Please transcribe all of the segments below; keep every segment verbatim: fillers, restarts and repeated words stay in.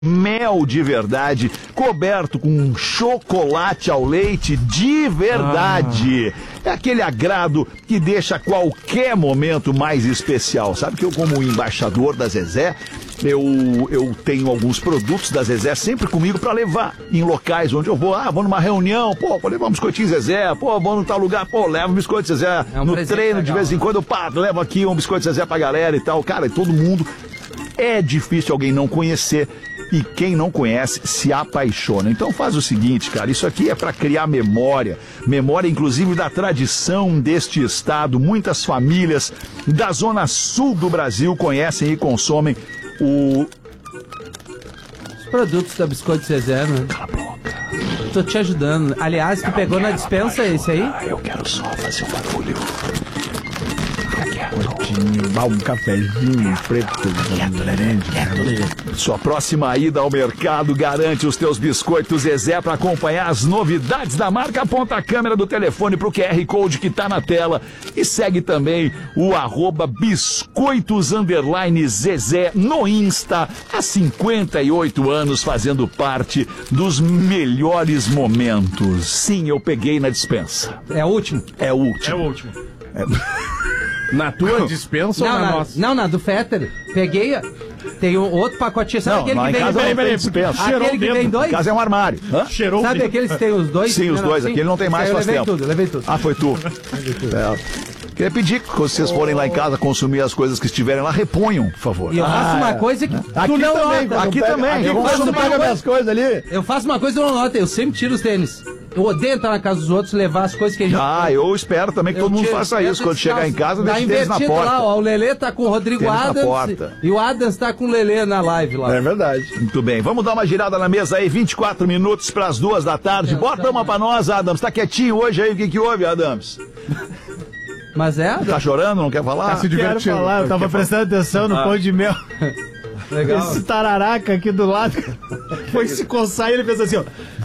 mel de verdade, coberto com um chocolate ao leite de verdade. Ah. É aquele agrado que deixa qualquer momento mais especial. Sabe que eu, como embaixador da Zezé, eu, eu tenho alguns produtos da Zezé sempre comigo pra levar em locais onde eu vou. Ah, vou numa reunião, pô, vou levar um biscoitinho Zezé, pô, vou no tal lugar, pô, levo um biscoito Zezé. É um no treino, legal, de vez em quando, eu pá, levo aqui um biscoito Zezé pra galera e tal. Cara, e todo mundo... É difícil alguém não conhecer. E quem não conhece se apaixona. Então faz o seguinte, cara, isso aqui é para criar memória, memória inclusive da tradição deste estado. Muitas famílias da zona sul do Brasil conhecem e consomem o... os produtos da Biscoito Zezé, né? Cala a boca. Tô te ajudando. Aliás, tu pegou na dispensa esse aí? Ah, eu quero só fazer um barulho. Um cafezinho preto, Sua próxima ida ao mercado garante os teus biscoitos Zezé para acompanhar as novidades da marca. Aponta a câmera do telefone pro Q R Code que tá na tela e segue também o arroba biscoitos underline Zezé no Insta. Há cinquenta e oito anos fazendo parte dos melhores momentos. Sim, eu peguei na dispensa. É o último? É o último. É o último. É... Na tua dispensa não, ou na, na nossa? Não, na do Fetter. Peguei, tem um outro pacotinho. Sabe não, aquele não, que em vem... casa Peraí, peraí, dispensa. Aquele que vem dois? Em casa é um armário. Hã? Cheirou Sabe dentro. aqueles que tem os dois? Sim, os não, dois. Sim. Aquele não tem mais, eu faz levei tempo. tudo, levei tudo. Ah, foi tu. É. Queria pedir que quando vocês forem lá em casa consumir as coisas que estiverem lá, reponham, por favor. E eu faço Ah, uma é. coisa que Aqui tu não também, nota. aqui pega, também. Aqui Eu quando faço tu uma pega coisa- minhas coisas ali. Eu faço uma coisa que tu não nota. Eu sempre tiro os tênis. Eu odeio entrar na casa dos outros e levar as coisas que a gente... Ah, eu espero também que Eu todo mundo tiro- faça isso. Quando chegar em casa, tá deixa tênis na invertido porta. lá, ó, o Lelê tá com o Rodrigo Tênis na Adams porta. e o Adams tá com o Lelê na live lá. É verdade. Muito bem, vamos dar uma girada na mesa aí, vinte e quatro minutos para as duas da tarde. Bota uma pra nós, Adams. Tá quietinho hoje aí, o que que houve, Adams? Mas é? Tá chorando, não quer falar? Tá se Quero divertindo. falar, eu tava prestando atenção no Ah. pão de mel. Legal. Esse tararaca aqui do lado foi se coçar e ele fez assim, ó.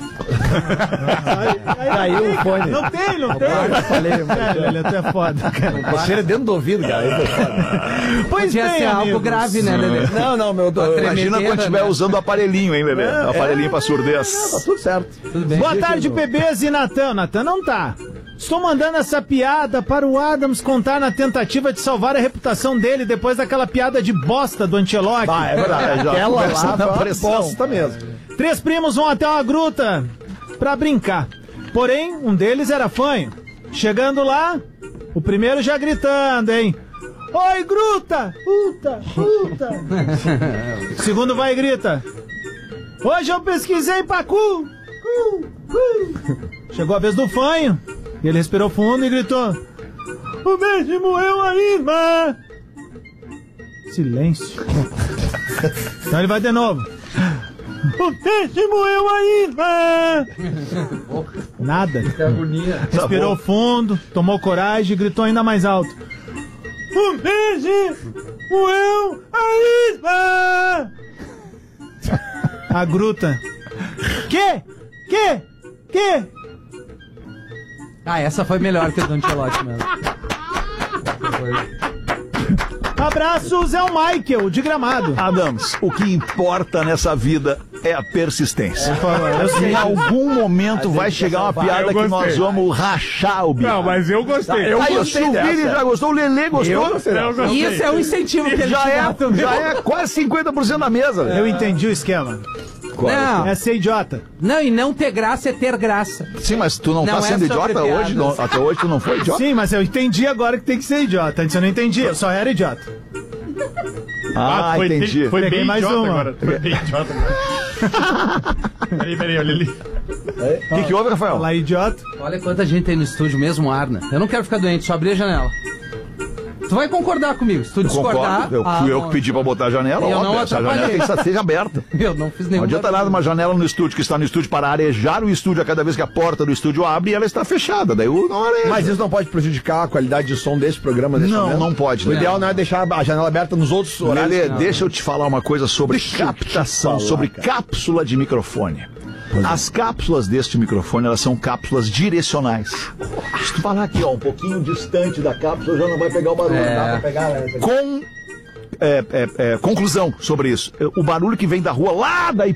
Aí, aí caiu o fone. Não tem, não tem. Eu falei, velho, ele até é foda, cara. Cheira dentro do ouvido, cara. Pois Podia bem, ser algo amigos. grave, né, Lelê? Não, não, meu. Uma Imagina quando estiver né? usando o aparelhinho, hein, bebê? O aparelhinho pra surdez. Tá tudo certo. Tudo bem. Boa tarde, bebês e Natan. Natan não tá. Estou mandando essa piada para o Adams contar na tentativa de salvar a reputação dele depois daquela piada de bosta do Ancelotti. Ah, é verdade. Já Aquela começa lá na foi uma pressão. bosta mesmo. Três primos vão até uma gruta pra brincar. Porém, um deles era fanho. Chegando lá, o primeiro já gritando, hein? Oi, gruta! Puta, puta! O segundo vai e grita. Hoje eu pesquisei pacu! Cu, cu. Chegou a vez do fanho. E ele respirou fundo e gritou. O beijo moeu a irmã! Silêncio. Então ele vai de novo. O peixe moeu a irmã! Nada. Que agonia. Respirou fundo, tomou coragem e gritou ainda mais alto. O peixe moeu a irmã! A gruta. Que? Que? Que? Ah, essa foi melhor que a do Ancelotti mesmo. Abraços, é o Michael, de Gramado. Adams, o que importa nessa vida é a persistência. Eu sei. Em algum momento vai chegar uma piada Eu que nós gostei. vamos rachar o bicho. Não, mas eu gostei. Eu Aí, o Silvini já gostou, o Lelê gostou. Eu gostei. Isso é um incentivo que ele Já te dá é, também. já é quase cinquenta por cento da mesa. Eu entendi o esquema. Não, É ser idiota. não, e não ter graça é ter graça. Sim, mas tu não, Não tá é sendo sobre idiota hoje? Não, piadas. até hoje tu não foi idiota? Sim, mas eu entendi agora que tem que ser idiota. Antes eu não entendi, eu só era idiota. Ah, foi, entendi. Foi Peguei bem mais idiota uma. agora. Foi bem idiota agora. Peraí, peraí, olha ali. O que, que houve, Rafael? Falar idiota. Olha quanta gente tem no estúdio mesmo, Arna. Eu não quero ficar doente, só abrir a janela. Tu vai concordar comigo. Se tu discordar... Concordo. Eu, ah, fui eu bom. que pedi pra botar a janela. Eu óbvio, não essa janela atrapalhei. tem que seja aberta. Eu não fiz nenhum. Não adianta nada uma janela no estúdio que está no estúdio para arejar o estúdio a cada vez que a porta do estúdio abre e ela está fechada. Daí o não areja. Mas isso não pode prejudicar a qualidade de som desse programa nesse Não, momento? não pode, O né? ideal não é deixar a janela aberta nos outros horários. Lelê, Não. deixa eu te falar uma coisa sobre Deixa eu te captação, falar, sobre cara. cápsula de microfone. As cápsulas deste microfone, elas são cápsulas direcionais. Se tu falar aqui, ó, um pouquinho distante da cápsula, já não vai pegar o barulho. É. Dá pra pegar essa aqui. Com é, é, é, conclusão sobre isso. O barulho que vem da rua lá da